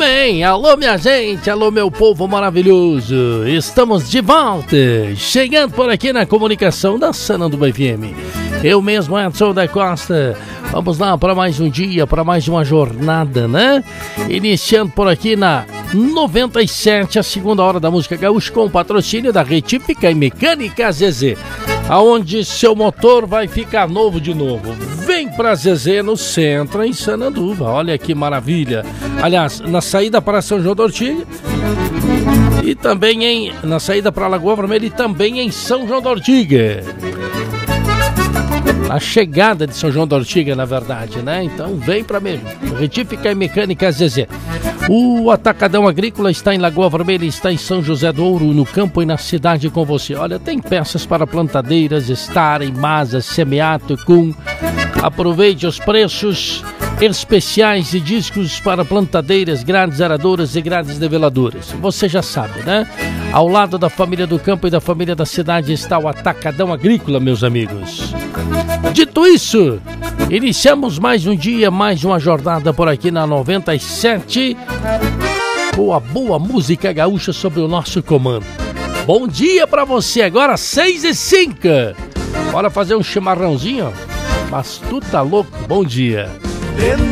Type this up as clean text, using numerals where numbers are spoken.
bem, alô minha gente, alô meu povo maravilhoso, estamos de volta, chegando por aqui na comunicação da Sananduva FM. Eu mesmo, Edson da Costa, vamos lá para mais um dia, para mais uma jornada, né? Iniciando por aqui na 97, a segunda hora da música gaúcha, com o patrocínio da Retífica e Mecânica Zezé, aonde seu motor vai ficar novo de novo. Vem pra Zezé no centro, em Sananduva, olha que maravilha. Aliás, na saída para São João da Ortiga e também na saída para Lagoa Vermelha e também em São João da Ortiga. A chegada de São João da Ortiga, na verdade, né? Então vem pra mesmo. Retífica e Mecânica Zezé. O Atacadão Agrícola está em Lagoa Vermelha, está em São José do Ouro, no campo e na cidade com você. Olha, tem peças para plantadeiras, estarem, masas, semeato, cum. Aproveite os preços especiais de discos para plantadeiras, grades aradoras e grades niveladoras. Você já sabe, né? Ao lado da família do campo e da família da cidade está o Atacadão Agrícola, meus amigos. Dito isso, iniciamos mais um dia, mais uma jornada por aqui na 97, com a boa música gaúcha sob o nosso comando. Bom dia pra você, agora 6h05. Bora fazer um chimarrãozinho? Mas tu tá louco, bom dia. De